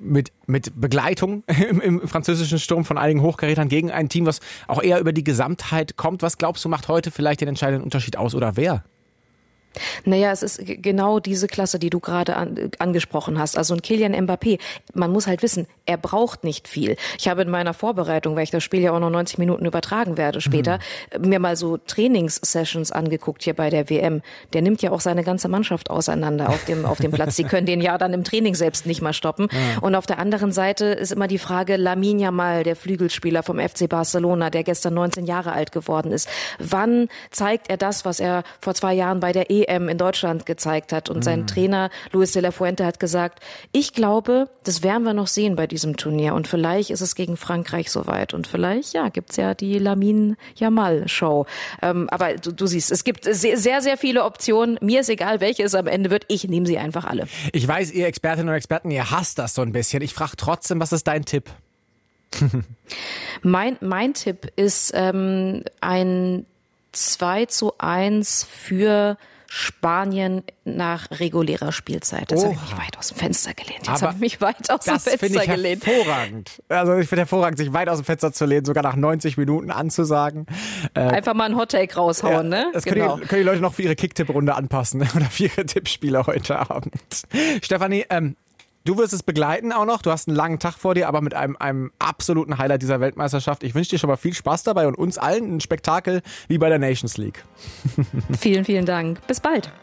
mit Begleitung im französischen Sturm von einigen Hochkarätern gegen ein Team, was auch eher über die Gesamtheit kommt. Was glaubst du, macht heute vielleicht den entscheidenden Unterschied aus oder wer? Naja, es ist genau diese Klasse, die du gerade angesprochen hast. Also ein Kylian Mbappé, man muss halt wissen, er braucht nicht viel. Ich habe in meiner Vorbereitung, weil ich das Spiel ja auch noch 90 Minuten übertragen werde später, mir mal so Trainingssessions angeguckt hier bei der WM. Der nimmt ja auch seine ganze Mannschaft auseinander auf dem Platz. Sie können den ja dann im Training selbst nicht mal stoppen. Ja. Und auf der anderen Seite ist immer die Frage, Lamine Yamal, der Flügelspieler vom FC Barcelona, der gestern 19 Jahre alt geworden ist. Wann zeigt er das, was er vor 2 Jahren bei der EM in Deutschland gezeigt hat? Und sein Trainer Luis de la Fuente hat gesagt, ich glaube, das werden wir noch sehen bei diesem Turnier. Und vielleicht ist es gegen Frankreich soweit. Und vielleicht, gibt's ja die Lamine Yamal Show. Aber du siehst, es gibt sehr, sehr viele Optionen. Mir ist egal, welche es am Ende wird. Ich nehme sie einfach alle. Ich weiß, ihr Expertinnen und Experten, ihr hasst das so ein bisschen. Ich frage trotzdem, was ist dein Tipp? Mein Tipp ist ein 2:1 für Spanien nach regulärer Spielzeit. Das habe ich mich weit aus dem Fenster gelehnt. Das finde ich hervorragend. Also ich finde hervorragend, sich weit aus dem Fenster zu lehnen, sogar nach 90 Minuten anzusagen. Einfach mal einen Hottake raushauen, ne? Das können die Leute noch für ihre Kick-Tipp-Runde anpassen oder für ihre Tippspiele heute Abend. Stefanie, du wirst es begleiten auch noch. Du hast einen langen Tag vor dir, aber mit einem absoluten Highlight dieser Weltmeisterschaft. Ich wünsche dir schon mal viel Spaß dabei und uns allen ein Spektakel wie bei der Nations League. Vielen, vielen Dank. Bis bald.